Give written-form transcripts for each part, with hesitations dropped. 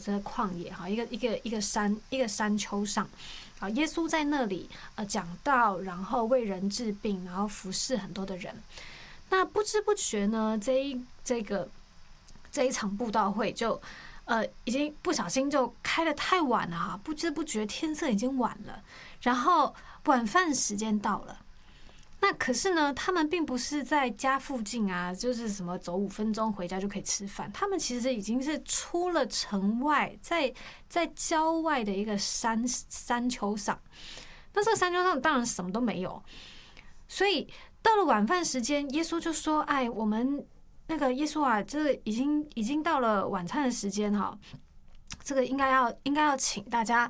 这个旷野哈，一个山丘上，啊，耶稣在那里讲道，然后为人治病，然后服侍很多的人。那不知不觉呢，这一场布道会就已经不小心就开得太晚了哈，不知不觉天色已经晚了，然后晚饭时间到了。那可是呢，他们并不是在家附近啊，就是什么走5分钟回家就可以吃饭。他们其实已经是出了城外，在郊外的一个山丘上。那这个山丘上当然什么都没有，所以到了晚饭时间，耶稣就说：“哎，我们那个耶稣啊，这已经到了晚餐的时间哈，这个应该要请大家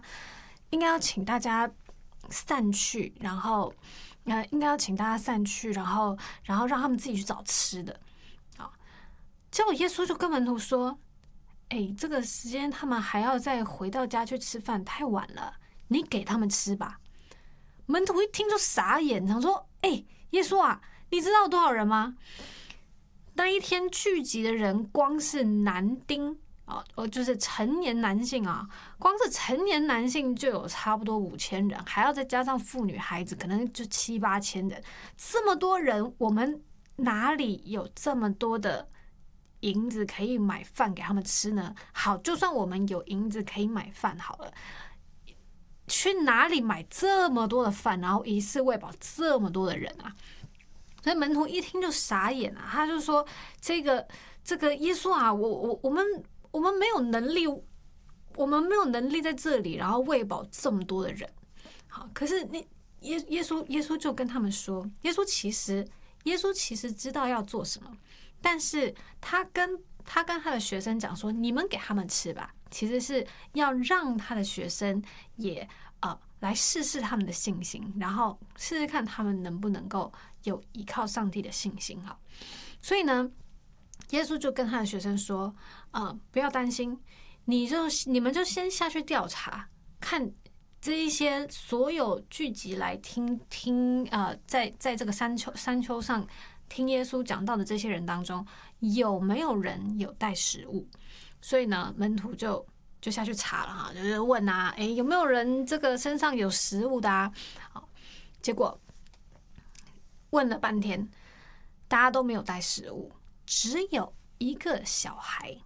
散去，然后。”应该要请大家散去，然后让他们自己去找吃的。好，结果耶稣就跟门徒说：“哎，这个时间他们还要再回到家去吃饭，太晚了，你给他们吃吧。”门徒一听就傻眼，想说：“哎，耶稣啊，你知道有多少人吗？那一天聚集的人，光是男丁。”就是成年男性啊，光是成年男性就有差不多5000人，还要再加上妇女孩子，可能就7、8千人。这么多人，我们哪里有这么多的银子可以买饭给他们吃呢？好，就算我们有银子可以买饭好了，去哪里买这么多的饭，然后一次喂饱这么多的人啊？所以门徒一听就傻眼啊，他就说：“这个耶稣啊，我们没有能力，在这里，然后喂饱这么多的人。好，可是耶稣就跟他们说，耶稣其实知道要做什么，但是他跟他的学生讲说，你们给他们吃吧，其实是要让他的学生也来试试他们的信心，然后试试看他们能不能够有依靠上帝的信心。好，所以呢，耶稣就跟他的学生说：“不要担心，你们就先下去调查，看这一些所有聚集来听在这个山丘上听耶稣讲道的这些人当中，有没有人有带食物？”所以呢，门徒就下去查了哈，就是问啊，有没有人这个身上有食物的啊？好，结果问了半天，大家都没有带食物。只有一个小孩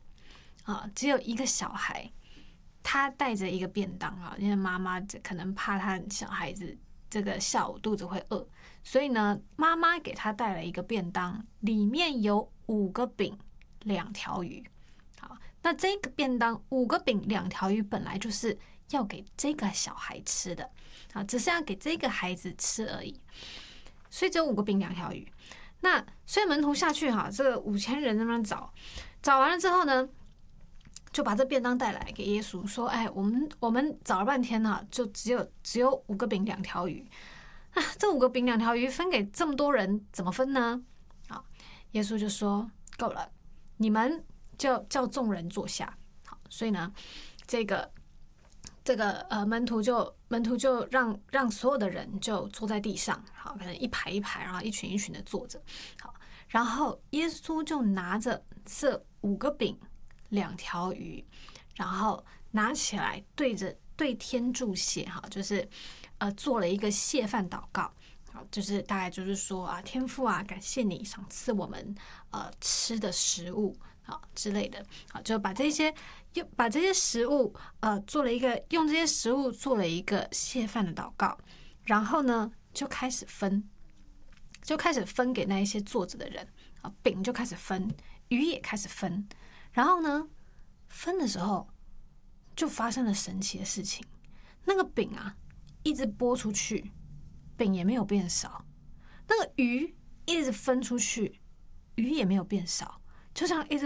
他带着一个便当啊，因为妈妈可能怕他小孩子这个下午肚子会饿，所以呢，妈妈给他带了一个便当，里面有5个饼2条鱼。好，那这个便当5个饼2条鱼本来就是要给这个小孩吃的啊，只是要给这个孩子吃而已，所以只有5个饼2条鱼。那所以门徒下去哈，这个5000人在那边找完了之后呢，就把这便当带来给耶稣，说：“哎，我们找了半天哈，就只有5个饼2条鱼啊，这5个饼2条鱼分给这么多人怎么分呢？”好，耶稣就说：“够了，你们就叫众人坐下。”好，所以呢，这个门徒就让所有的人就坐在地上，好，可能一排一排，然后一群一群的坐着，好，然后耶稣就拿着这5个饼2条鱼，然后拿起来对天祝谢，哈，就是做了一个谢饭祷告，好，就是大概就是说啊，天父啊，感谢你赏赐我们吃的食物。好之类的，好，就把这些食物用这些食物做了一个谢饭的祷告，然后呢就开始分给那一些坐着的人啊，饼就开始分，鱼也开始分，然后呢分的时候就发生了神奇的事情，那个饼啊一直拨出去，饼也没有变少，那个鱼一直分出去，鱼也没有变少。就这样一直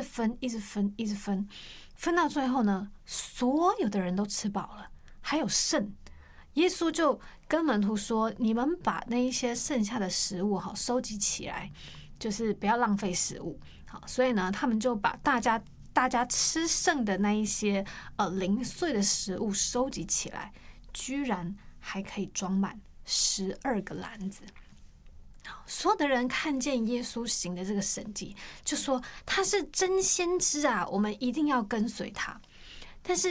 分到最后呢，所有的人都吃饱了，还有剩。耶稣就跟门徒说：“你们把那一些剩下的食物好收集起来，就是不要浪费食物。”好，所以呢，他们就把大家吃剩的那一些零碎的食物收集起来，居然还可以装满12个篮子。所有的人看见耶稣行的这个神迹，就说他是真先知啊，我们一定要跟随他。